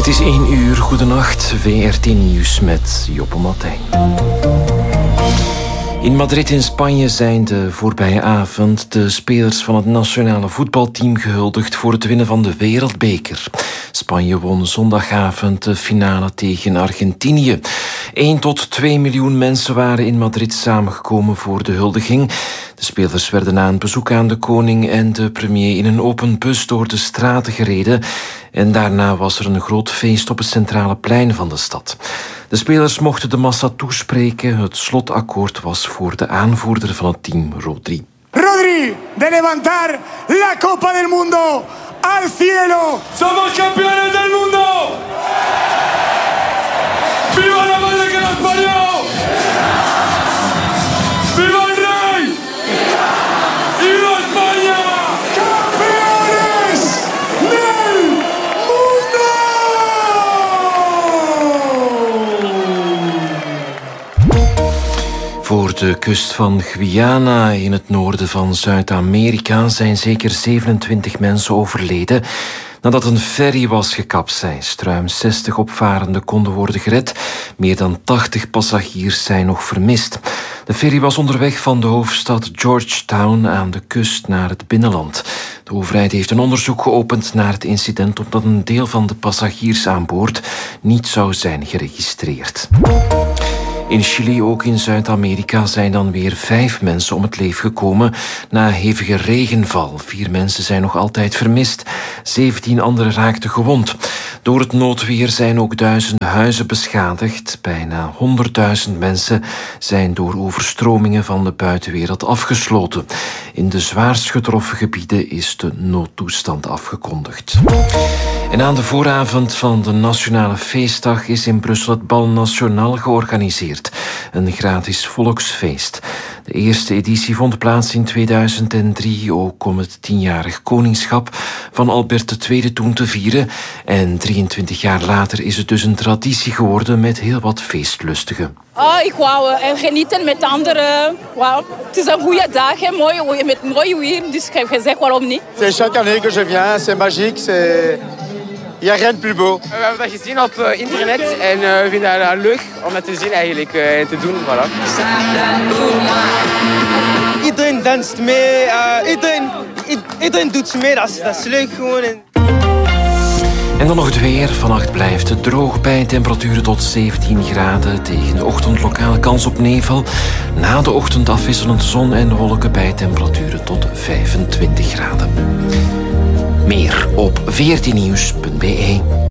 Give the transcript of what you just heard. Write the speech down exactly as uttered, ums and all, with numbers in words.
Het is één uur, goedenacht, V R T Nieuws met Joppe Martijn. In Madrid in Spanje zijn de voorbije avond de spelers van het nationale voetbalteam gehuldigd voor het winnen van de Wereldbeker. Spanje won zondagavond de finale tegen Argentinië. één tot twee miljoen mensen waren in Madrid samengekomen voor de huldiging. De spelers werden na een bezoek aan de koning en de premier in een open bus door de straten gereden. En daarna was er een groot feest op het centrale plein van de stad. De spelers mochten de massa toespreken. Het slotakkoord was voor de aanvoerder van het team, Rodri. Rodri, de levantar la Copa del Mundo al cielo. Somos campeones del mundo. ¡Viva la madre que nos parió! ¡Viva el rey! ¡Viva España! ¡Campeones del mundo! Voor de kust van Guyana in het noorden van Zuid-Amerika zijn zeker zevenentwintig mensen overleden nadat een ferry was gekapseist. Ruim zestig opvarenden konden worden gered. Meer dan tachtig passagiers zijn nog vermist. De ferry was onderweg van de hoofdstad Georgetown aan de kust naar het binnenland. De overheid heeft een onderzoek geopend naar het incident omdat een deel van de passagiers aan boord niet zou zijn geregistreerd. In Chili, ook in Zuid-Amerika, zijn dan weer vijf mensen om het leven gekomen na hevige regenval. Vier mensen zijn nog altijd vermist. Zeventien anderen raakten gewond. Door het noodweer zijn ook duizenden huizen beschadigd. Bijna honderdduizend mensen zijn door overstromingen van de buitenwereld afgesloten. In de zwaarst getroffen gebieden is de noodtoestand afgekondigd. En aan de vooravond van de Nationale Feestdag is in Brussel het Bal National georganiseerd. Een gratis volksfeest. De eerste editie vond plaats in tweeduizend drie, ook om het tienjarig koningschap van Albert de Tweede toen te vieren. En drieëntwintig jaar later is het dus een traditie geworden met heel wat feestlustigen. Oh, ik wou uh, genieten met anderen. Wow. Het is een goede dag, hè? Mooi, met mooi weer, dus ik heb gezegd waarom niet. C'est chaque année que je viens, c'est magique, c'est... Il n'y a rien de plus beau. We hebben dat gezien op uh, internet en uh, we vinden dat uh, leuk om dat te zien eigenlijk uh, en te doen. Voilà. Iedereen danst mee, uh, iedereen, iedereen doet mee, dat is, dat is leuk gewoon. En dan nog het weer. Vannacht blijft het droog bij temperaturen tot zeventien graden. Tegen de ochtend lokale kans op nevel. Na de ochtend afwisselend zon en wolken bij temperaturen tot vijfentwintig graden. Meer op v r t nieuws punt b e.